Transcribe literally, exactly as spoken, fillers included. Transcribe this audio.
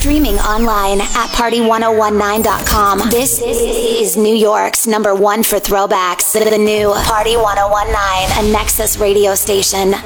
streaming online at party one oh one nine dot com. This is New York's number one for throwbacks. The new Party one oh one nine, a Nexus radio station.